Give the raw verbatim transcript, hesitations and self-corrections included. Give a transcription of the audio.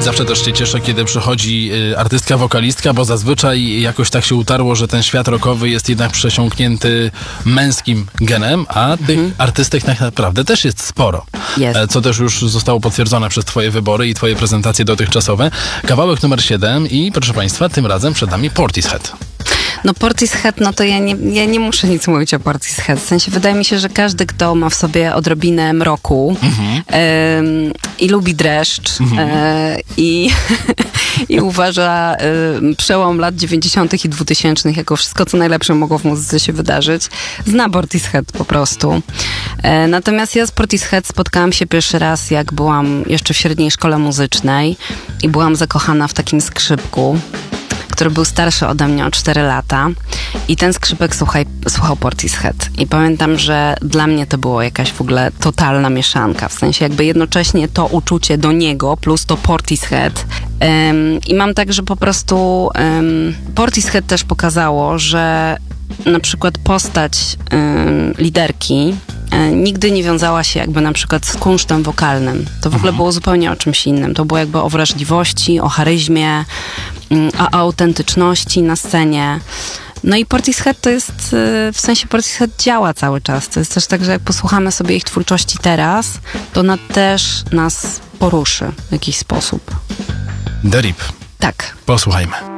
Zawsze też się cieszę, kiedy przychodzi y, artystka, wokalistka, bo zazwyczaj jakoś tak się utarło, że ten świat rockowy jest jednak przesiąknięty męskim genem, a tych mhm. artystek tak naprawdę też jest sporo. Jest. Co też już zostało potwierdzone przez twoje wybory i twoje prezentacje dotychczasowe. Kawałek numer siedem i proszę państwa, tym razem przed nami Portishead. No Portishead, no to ja nie, ja nie muszę nic mówić o Portishead. W sensie wydaje mi się, że każdy, kto ma w sobie odrobinę mroku mhm. y, i lubi dreszcz mhm. y, i, i uważa y, przełom lat dziewięćdziesiątych i dwutysięcznych jako wszystko, co najlepsze mogło w muzyce się wydarzyć, zna Portishead po prostu. Y, natomiast ja z Portishead spotkałam się pierwszy raz, jak byłam jeszcze w średniej szkole muzycznej i byłam zakochana w takim skrzypku, który był starszy ode mnie o cztery lata i ten skrzypek słuchaj, słuchał Portishead. I pamiętam, że dla mnie to było jakaś w ogóle totalna mieszanka, w sensie jakby jednocześnie to uczucie do niego plus to Portishead. Um, I mam tak, że po prostu um, Portishead też pokazało, że na przykład postać um, liderki nigdy nie wiązała się jakby na przykład z kunsztem wokalnym. To w ogóle mhm. było zupełnie o czymś innym. To było jakby o wrażliwości, o charyzmie, o autentyczności na scenie. No i Portishead to jest, w sensie Portishead działa cały czas. To jest też tak, że jak posłuchamy sobie ich twórczości teraz, to ona też nas poruszy w jakiś sposób. The Rip. Tak. Posłuchajmy.